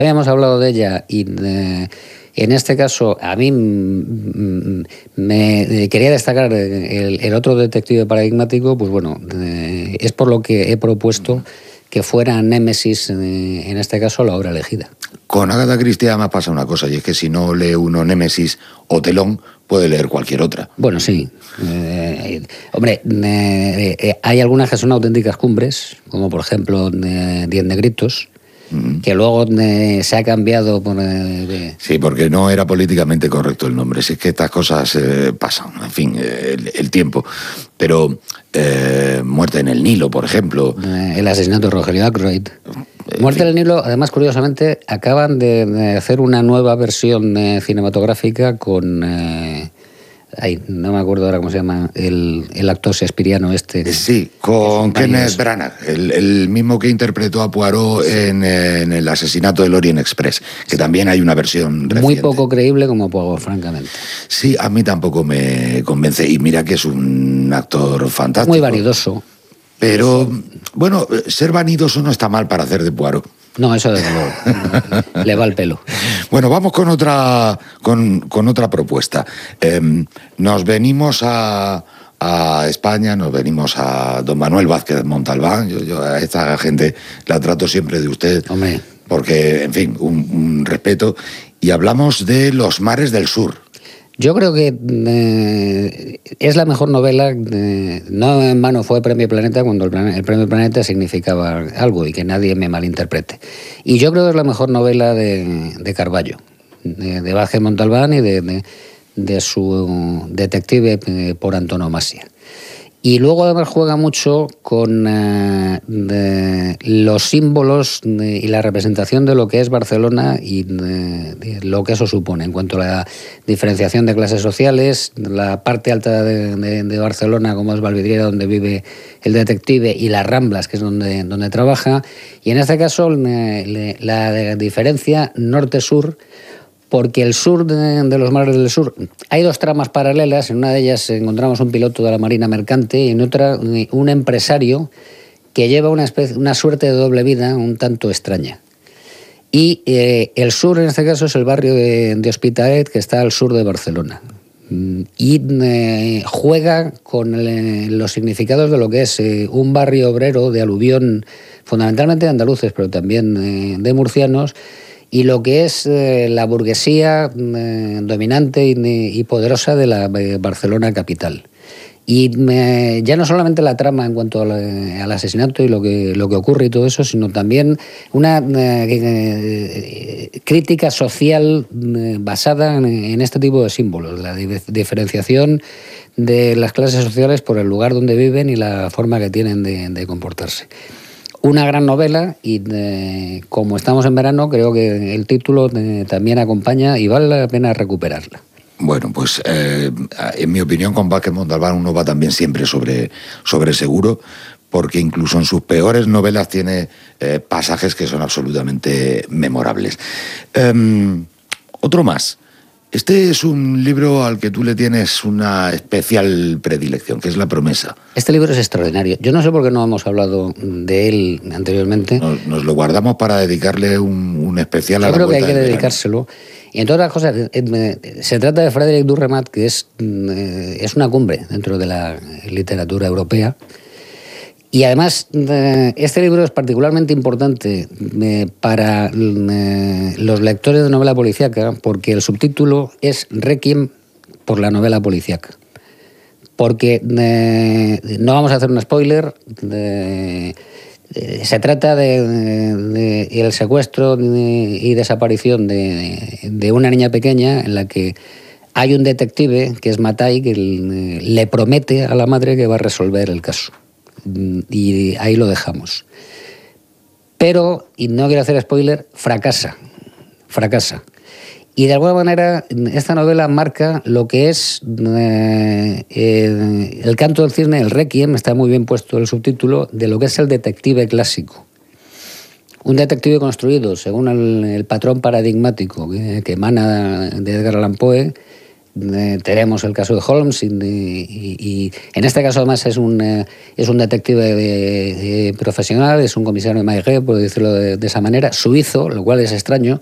Habíamos hablado de ella y en este caso a mí me quería destacar el otro detective paradigmático, pues bueno, es por lo que he propuesto que fuera Némesis, en este caso, la obra elegida. Con Agatha Christie además pasa una cosa, y es que si no lee uno Némesis o Telón, puede leer cualquier otra. Bueno, sí. Hombre, hay algunas que son auténticas cumbres, como por ejemplo Diez Negritos, que luego se ha cambiado por... Sí, porque no era políticamente correcto el nombre. Si es que estas cosas pasan, en fin, el tiempo. Pero Muerte en el Nilo, por ejemplo. El asesinato de Rogelio Ackroyd. Muerte en el Nilo, además, curiosamente, acaban de hacer una nueva versión cinematográfica con... no me acuerdo ahora cómo se llama el actor shakespeariano este. Sí, con Kenneth Branagh, el mismo que interpretó a Poirot en el asesinato del Orient Express, que también hay una versión reciente. Muy poco creíble como Poirot, francamente. Sí, a mí tampoco me convence, y mira que es un actor fantástico. Muy vanidoso. Pero, bueno, ser vanidoso no está mal para hacer de Poirot. No, eso desde luego. Le va el pelo. Bueno, vamos con otra propuesta. Nos venimos a España, nos venimos a don Manuel Vázquez Montalbán. Yo a esta gente la trato siempre de usted. Hombre. Porque, en fin, un respeto. Y hablamos de Los mares del sur. Yo creo que es la mejor novela, no en vano fue Premio Planeta cuando el Premio Planeta significaba algo y que nadie me malinterprete. Y yo creo que es la mejor novela de Carballo, de Vázquez Montalbán y de su detective por antonomasia. Y luego además juega mucho con los símbolos y la representación de lo que es Barcelona y de lo que eso supone en cuanto a la diferenciación de clases sociales, la parte alta de Barcelona como es Valvidriera, donde vive el detective, y las Ramblas, que es donde trabaja. Y en este caso la diferencia norte-sur, porque el sur de los mares del sur hay dos tramas paralelas. En una de ellas encontramos un piloto de la Marina Mercante y en otra un empresario que lleva una suerte de doble vida un tanto extraña. Y el sur, en este caso, es el barrio de Hospitalet, que está al sur de Barcelona. Y juega con los significados de lo que es un barrio obrero de aluvión, fundamentalmente de andaluces, pero también de murcianos, y lo que es la burguesía dominante y poderosa de la Barcelona capital. Y ya no solamente la trama en cuanto al asesinato y lo que ocurre y todo eso, sino también una crítica social basada en este tipo de símbolos, la diferenciación de las clases sociales por el lugar donde viven y la forma que tienen de comportarse. Una gran novela y como estamos en verano, creo que el título también acompaña y vale la pena recuperarla. Bueno, pues en mi opinión con Vázquez Montalbán uno va también siempre sobre seguro, porque incluso en sus peores novelas tiene pasajes que son absolutamente memorables. Otro más. Este es un libro al que tú le tienes una especial predilección, que es La promesa. Este libro es extraordinario. Yo no sé por qué no hemos hablado de él anteriormente. Nos lo guardamos para dedicarle un especial a la vuelta. Yo creo que hay que dedicárselo. Y entre otras cosas, se trata de Frédéric Durremat, que es una cumbre dentro de la literatura europea. Y además, este libro es particularmente importante para los lectores de novela policíaca, porque el subtítulo es Requiem por la novela policíaca. Porque no vamos a hacer un spoiler, se trata de el secuestro y desaparición de una niña pequeña en la que hay un detective, que es Matai, que le promete a la madre que va a resolver el caso. Y ahí lo dejamos. Pero, y no quiero hacer spoiler, fracasa. Y de alguna manera esta novela marca lo que es el canto del cisne, el Requiem, está muy bien puesto el subtítulo, de lo que es el detective clásico. Un detective construido según el patrón paradigmático que emana de Edgar Allan Poe, tenemos el caso de Holmes y en este caso además es un detective profesional, es un comisario de Maigret, por decirlo de esa manera, suizo, lo cual es extraño,